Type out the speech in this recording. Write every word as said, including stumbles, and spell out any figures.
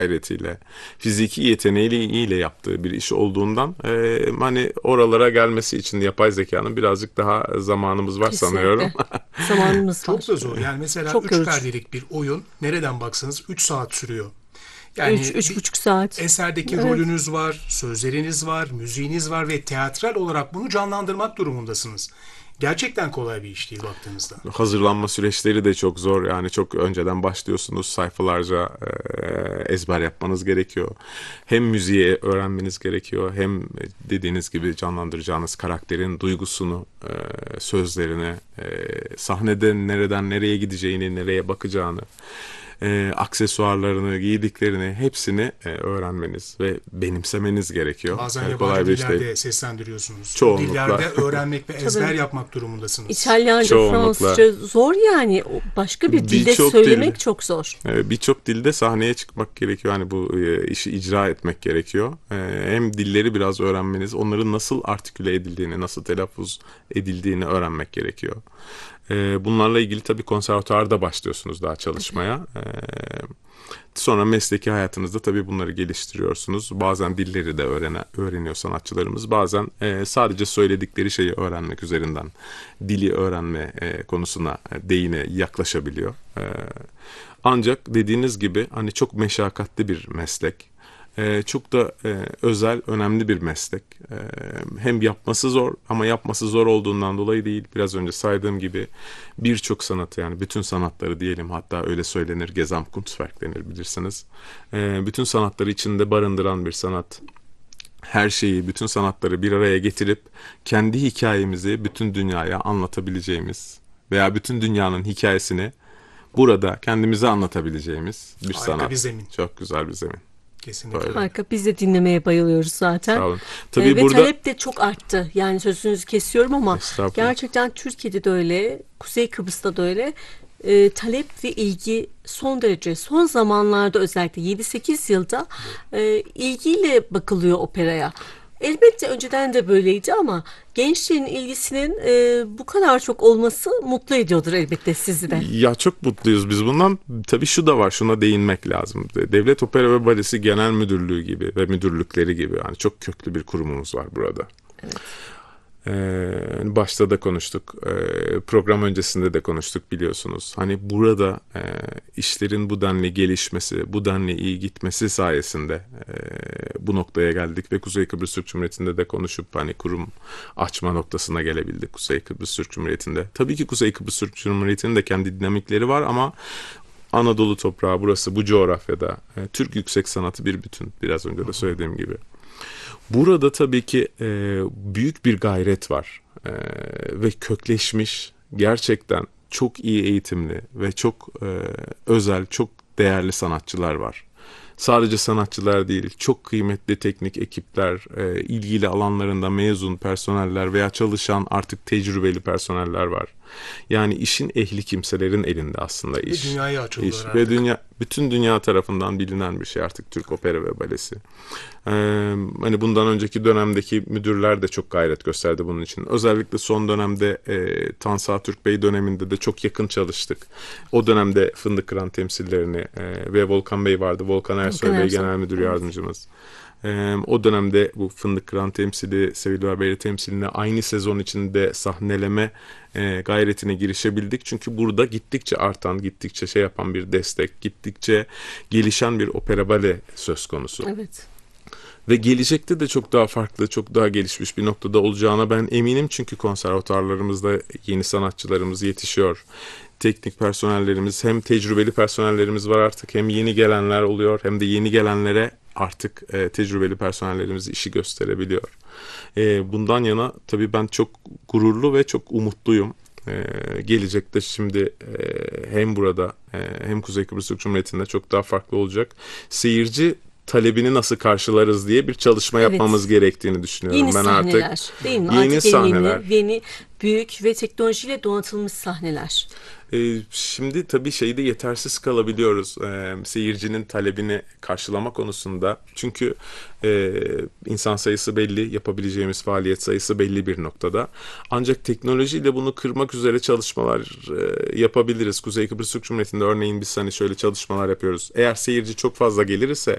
gayretiyle, fiziki yeteneğiyle yaptığı bir iş olduğundan e, hani oralara gelmesi için yapay zekanın birazcık daha zamanımız var sanıyorum. Kesinlikle. Zamanımız Çok var. da zor. Yani mesela Çok üç yorucu. perdelik bir oyun nereden baksanız üç saat sürüyor. Üç, Yani üç bir buçuk saat. eserdeki Evet. rolünüz var, sözleriniz var, müziğiniz var ve teatral olarak bunu canlandırmak durumundasınız. Gerçekten kolay bir iş değil baktığınızda. Hazırlanma süreçleri de çok zor. Yani çok önceden başlıyorsunuz. Sayfalarca e, ezber yapmanız gerekiyor. Hem müziği öğrenmeniz gerekiyor. Hem dediğiniz gibi canlandıracağınız karakterin duygusunu, e, sözlerini, e, sahnede nereden nereye gideceğini, nereye bakacağını, e, aksesuarlarını, giydiklerini hepsini e, öğrenmeniz ve benimsemeniz gerekiyor. Bazen Yani kolay yabancı bir iş değil. dillerde seslendiriyorsunuz. O Çoğunlukla. dillerde öğrenmek ve ezber Tabii. yapmak durumundasınız. İtalyanca, Çoğunlukla. Fransızca zor yani. O başka bir dilde Birçok söylemek dil. çok zor. Ee, Birçok dilde sahneye çıkmak gerekiyor. Hani bu e, işi icra etmek gerekiyor. Ee, Hem dilleri biraz öğrenmeniz, onların nasıl artiküle edildiğini, nasıl telaffuz edildiğini öğrenmek gerekiyor. Ee, Bunlarla ilgili tabii konservatuarda başlıyorsunuz daha çalışmaya. Ee, Sonra mesleki hayatınızda tabii bunları geliştiriyorsunuz. Bazen dilleri de öğrene, öğreniyor sanatçılarımız. Bazen e, sadece söyledikleri şeyi öğrenmek üzerinden dili öğrenme e, konusuna e, değine yaklaşabiliyor. E, Ancak dediğiniz gibi hani çok meşakkatli bir meslek. Ee, çok da e, özel, önemli bir meslek. Ee, hem yapması zor ama yapması zor olduğundan dolayı değil. Biraz önce saydığım gibi birçok sanatı yani bütün sanatları diyelim hatta öyle söylenir Gesamtkunstwerk denir bilirsiniz. Ee, bütün sanatları içinde barındıran bir sanat. Her şeyi, bütün sanatları bir araya getirip kendi hikayemizi bütün dünyaya anlatabileceğimiz veya bütün dünyanın hikayesini burada kendimize anlatabileceğimiz bir Harika bir sanat. zemin. Çok güzel bir zemin. Kesinlikle. Böyle. Harika. Biz de dinlemeye bayılıyoruz zaten. Sağ olun. Ee, Tabii ve burada talep de çok arttı. Yani sözünüzü kesiyorum ama Estağfurullah. gerçekten Türkiye'de de öyle, Kuzey Kıbrıs'ta da öyle. Ee, talep ve ilgi son derece, son zamanlarda özellikle yedi sekiz yılda e, ilgiyle bakılıyor operaya. Elbette önceden de böyleydi ama gençlerin ilgisinin e, bu kadar çok olması mutlu ediyordur elbette sizi de. Ya çok mutluyuz biz bundan. Tabii şu da var, şuna değinmek lazım. Devlet Opera ve Balesi Genel Müdürlüğü gibi ve müdürlükleri gibi yani çok köklü bir kurumumuz var burada. Ee, başta da konuştuk, ee, program öncesinde de konuştuk biliyorsunuz. Hani burada e, işlerin bu denli gelişmesi, bu denli iyi gitmesi sayesinde e, bu noktaya geldik ve Kuzey Kıbrıs Türk Cumhuriyeti'nde de konuşup hani kurum açma noktasına gelebildik Kuzey Kıbrıs Türk Cumhuriyeti'nde. Tabii ki Kuzey Kıbrıs Türk Cumhuriyeti'nin de kendi dinamikleri var ama Anadolu toprağı burası, bu coğrafyada e, Türk yüksek sanatı bir bütün, biraz önce de söylediğim gibi. Burada tabii ki e, büyük bir gayret var e, ve kökleşmiş gerçekten çok iyi eğitimli ve çok e, özel, çok değerli sanatçılar var. Sadece sanatçılar değil, çok kıymetli teknik ekipler, e, ilgili alanlarında mezun personeller veya çalışan artık tecrübeli personeller var. Yani işin ehli kimselerin elinde aslında Ve iş. dünyaya açıldılar İş. artık. Ve dünya, bütün dünya tarafından bilinen bir şey artık Türk Opera ve Balesi. Ee, Hani bundan önceki dönemdeki müdürler de çok gayret gösterdi bunun için. Özellikle son dönemde e, Tansu Türk Bey döneminde de çok yakın çalıştık. O dönemde Fındık Kıran temsillerini e, ve Volkan Bey vardı. Volkan Ersoy Volkan Bey Ersoy. Genel Müdür Evet. Yardımcımız. Ee, o dönemde bu Fındık Kıran temsili, Sevil Barberi temsilini aynı sezon içinde sahneleme e, gayretine girişebildik. Çünkü burada gittikçe artan, gittikçe şey yapan bir destek, gittikçe gelişen bir opera bale söz konusu. Evet. Ve gelecekte de çok daha farklı, çok daha gelişmiş bir noktada olacağına ben eminim. Çünkü konservatuarlarımızda yeni sanatçılarımız yetişiyor. Teknik personellerimiz, hem tecrübeli personellerimiz var artık, hem yeni gelenler oluyor, hem de yeni gelenlere artık e, tecrübeli personellerimiz işi gösterebiliyor. E, bundan yana tabii ben çok gururlu ve çok umutluyum. E, gelecekte şimdi e, hem burada e, hem Kuzey Kıbrıs Türk Cumhuriyeti'nde çok daha farklı olacak. Seyirci talebini nasıl karşılarız diye bir çalışma Evet. yapmamız gerektiğini düşünüyorum. Yeni Ben sahneler artık değil mi? yeni Artık yeni, sahneler. yeni, büyük ve teknolojiyle donatılmış sahneler. Ee, şimdi tabii şeyde yetersiz kalabiliyoruz e, seyircinin talebini karşılama konusunda. Çünkü e, insan sayısı belli, yapabileceğimiz faaliyet sayısı belli bir noktada. Ancak teknolojiyle bunu kırmak üzere çalışmalar e, yapabiliriz. Kuzey Kıbrıs Türk Cumhuriyeti'nde örneğin biz hani şöyle çalışmalar yapıyoruz. Eğer seyirci çok fazla gelirse